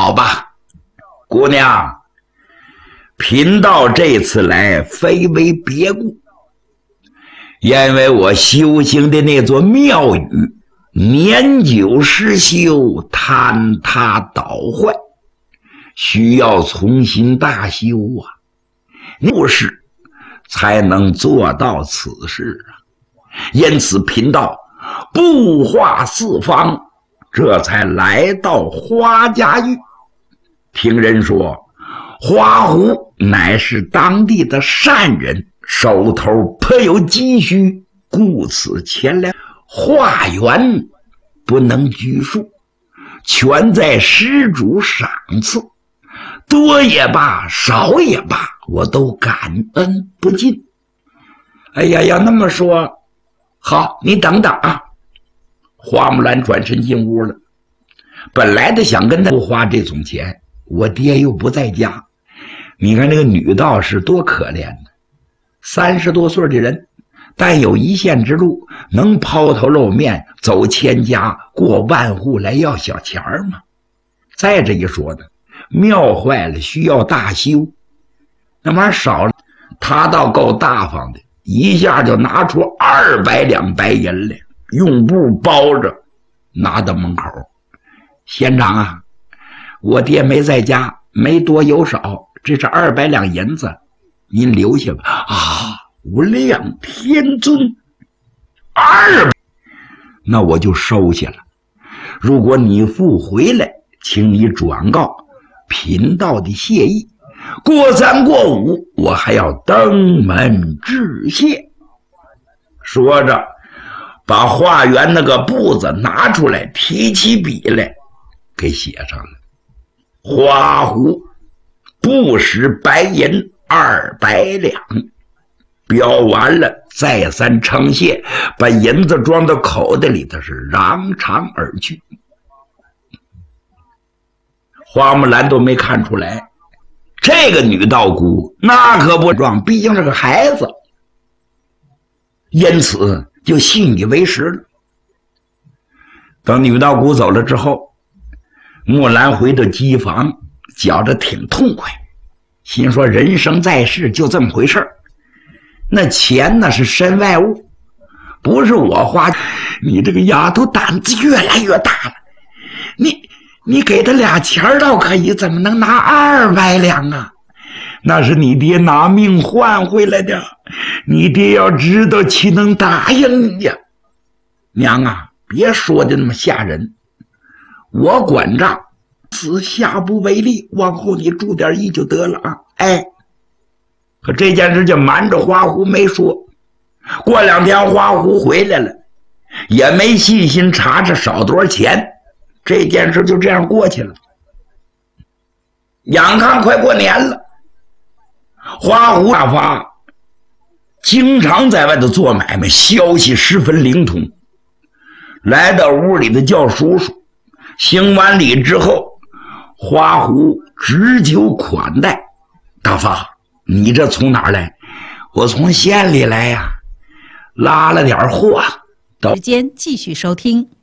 好吧，姑娘，贫道这次来非为别故，因为我修行的那座庙宇年久失修，坍塌倒坏，需要重新大修啊，不是才能做到此事啊。因此贫道布化四方，这才来到花家峪。听人说花狐乃是当地的善人，手头颇有积蓄，故此前来。化缘不能拘束，全在施主赏赐，多也罢，少也罢，我都感恩不尽。哎呀，要那么说，好，你等等啊。花木兰转身进屋了，本来的想跟他不花这种钱，我爹又不在家。你看那个女道士多可怜呢，30多岁的人，但有一线之路，能抛头露面，走千家，过万户来要小钱吗？再这一说呢，庙坏了需要大修，那玩意儿少了，他倒够大方的，一下就拿出200两白银来，用布包着拿到门口。县长啊，我爹没在家，没多有少，这是200两银子，您留下吧。啊，无量天尊，200，那我就收下了。如果你复回来，请你转告贫道的谢意。过3过5，我还要登门致谢。说着，把化缘那个簿子拿出来，提起笔来，给写上了。花狐不使白银200两，标完了，再三称谢，把银子装到口袋里，他是扬长而去。花木兰都没看出来，这个女道姑那可不装，毕竟是个孩子，因此就信以为实了。等女道姑走了之后，木兰回到机房，觉着挺痛快，心说人生在世就这么回事，那钱那是身外物，不是我花。你这个丫头胆子越来越大了，你给他俩钱倒可以，怎么能拿200两啊？那是你爹拿命换回来的，你爹要知道岂能答应你呀？娘啊，别说的那么吓人，我管账，此下不为例，往后你注点意就得了啊。哎，可这件事就瞒着花狐没说。过2天花狐回来了，也没细心查查少多少钱，这件事就这样过去了。眼看快过年了，花狐大发经常在外头做买卖，消息十分灵通。来到屋里的叫叔叔，行完礼之后，花狐直酒款待。大发，你这从哪儿来？我从县里来呀，拉了点货。 时间继续收听。